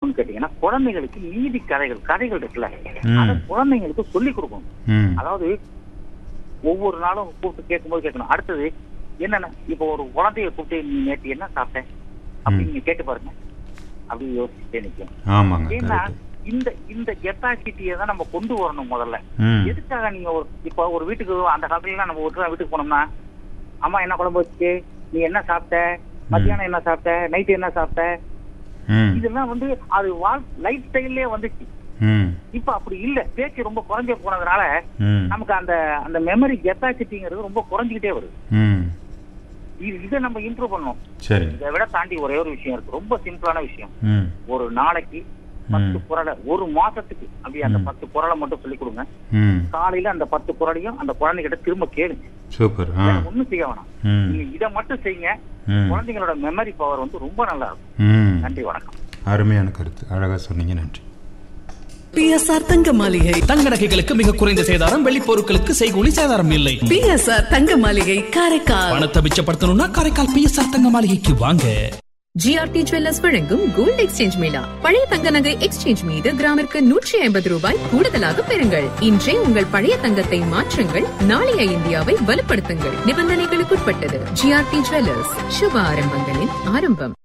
பண்ணணும்னு கேட்டீங்கன்னா, குழந்தைகளுக்கு நீதி கதைகள் இருக்குல்ல, அதை குழந்தைங்களுக்கு சொல்லி கொடுக்கணும். அதாவது ஒவ்வொரு நாளும் கூப்பிட்டு கேட்கும்போது கேட்கணும். அடுத்தது என்னென்ன, இப்ப ஒரு குழந்தைய கூப்பிட்டு நீ நேற்று என்ன சாப்பிட்ட அப்படின்னு நீங்க கேட்டு பாருங்க, அப்படி யோசிச்சுட்டே நிற்கும். ஏன்னா இந்த கெப்பாசிட்டியை தான் நம்ம கொண்டு வரணும் முதல்ல. எதுக்காக நீங்க இப்ப ஒரு வீட்டுக்கு, அந்த காலத்துல நம்ம ஒரு வீட்டுக்கு போனோம்னா, அம்மா என்ன குழம்பு வச்சு, நீ என்ன சாப்பிட்ட, மத்தியானம் என்ன சாப்பிட்ட, நைட்டு என்ன சாப்பிட்ட, இதெல்லாம் அது லைஃப் ஸ்டைல்லே வந்துச்சு. இப்ப அப்படி இல்ல, பேச்சு ரொம்ப குறைஞ்ச போனதுனால நமக்கு அந்த மெமரி கெப்பாசிட்டிங்கிறது ரொம்ப குறைஞ்சிக்கிட்டே வருது. இதை நம்ம இம்ப்ரூவ் பண்ணணும். இதை விட தாண்டி ஒரே ஒரு விஷயம் இருக்கு, ரொம்ப சிம்பிளான விஷயம். ஒரு நாளைக்கு 10 குறளை, ஒரு மாசத்துக்கு அப்படி அந்த 10 குறளை மட்டும் சொல்லி கொடுங்க. காலையில அந்த 10 குறளையும் அந்த குழந்தைகிட்ட திரும்ப கேளுங்க. சூப்பர். ஒண்ணும் செய்ய வேணாம், நீங்க இதை மட்டும் செய்யுங்க. குழந்தைங்களோட மெமரி பவர் ரொம்ப நல்லா இருக்கும். நன்றி, வணக்கம். அருமையான கருத்து, அழகா சொன்னீங்க, நன்றி. பிஎஸ்ஆர் தங்க மாளிகை. தங்க நகைகளுக்கு மிக குறைந்த சேதாரம், வெள்ளி பொருட்களுக்கு செய்கூலி சேதாரம் இல்லை. பிஎஸ்ஆர் தங்க மாளிகை, காரைக்கால். பணத்தை மிச்சப்படுத்தணும்னா காரைக்கால் பிஎஸ்ஆர் தங்க மாளிகைக்கு வாங்க. ஜிஆர்டி ஜுவல்லர்ஸ் வழங்கும் கோல்ட் எக்ஸ்சேஞ்ச் மேளா. பழைய தங்க நகை எக்ஸ்சேஞ்ச் மீது கிராமிற்கு 150 ரூபாய் கூடுதலாக பெறுங்கள். இன்றே உங்கள் பழைய தங்கத்தை மாற்றுங்கள், நாளைய இந்தியாவை வலுப்படுத்துங்கள். நிபந்தனைகளுக்குட்பட்டது. ஜிஆர்டி ஜுவல்லர்ஸ், சுப ஆரம்பங்களின் ஆரம்பம்.